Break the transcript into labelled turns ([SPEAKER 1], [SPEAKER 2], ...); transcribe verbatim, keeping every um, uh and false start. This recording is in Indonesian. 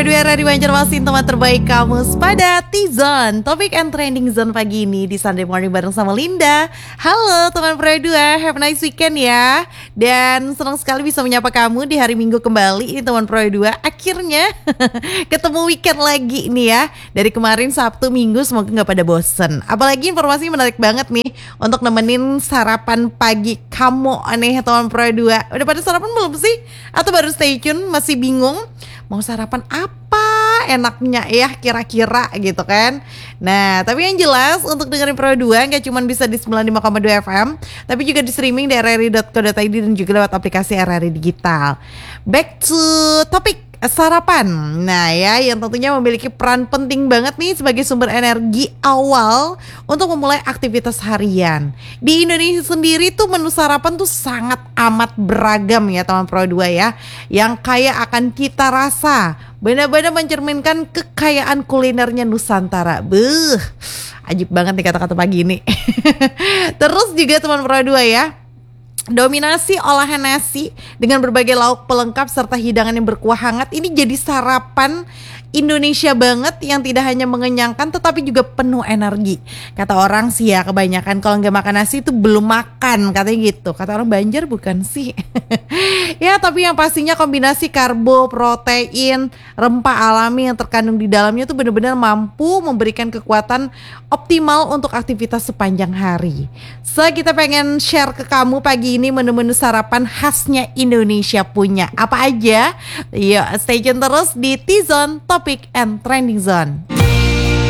[SPEAKER 1] Pro dua Radio Banjarmasin, teman terbaik kamu pada T-Zone. Topik and trending zone pagi ini di Sunday Morning bareng sama Linda. Halo teman Pro dua, have a nice weekend ya. Dan senang sekali bisa menyapa kamu di hari Minggu kembali ini teman Pro dua. Akhirnya ketemu weekend lagi nih ya. Dari kemarin Sabtu Minggu semoga gak pada bosen. Apalagi informasinya menarik banget nih untuk nemenin sarapan pagi kamu nih teman Pro dua. Udah pada sarapan belum sih? Atau baru stay tune masih bingung? Mau sarapan apa enaknya ya kira-kira gitu kan. Nah tapi yang jelas untuk dengerin Pro dua gak cuma bisa di sembilan puluh lima koma dua F M, tapi juga di streaming di r r i dot co dot i d dan juga lewat aplikasi R R I Digital. Back to topik sarapan. Nah ya, yang tentunya memiliki peran penting banget nih sebagai sumber energi awal untuk memulai aktivitas harian. Di Indonesia sendiri tuh menu sarapan tuh sangat amat beragam ya teman Pro dua ya, yang kaya akan kita rasa, benar-benar mencerminkan kekayaan kulinernya Nusantara. Beuh, ajib banget nih kata-kata pagi ini. Terus juga teman Pro dua ya, dominasi olahan nasi dengan berbagai lauk pelengkap serta hidangan yang berkuah hangat ini jadi sarapan Indonesia banget yang tidak hanya mengenyangkan tetapi juga penuh energi. Kata orang sih ya kebanyakan kalau nggak makan nasi itu belum makan, katanya gitu. Kata orang Banjar bukan sih? Ya tapi yang pastinya kombinasi karbo, protein, rempah alami yang terkandung di dalamnya tuh benar-benar mampu memberikan kekuatan optimal untuk aktivitas sepanjang hari. So kita pengen share ke kamu pagi ini menu-menu sarapan khasnya Indonesia punya apa aja. Yuk stay tune terus di T-Zone Topik and Trending Zone.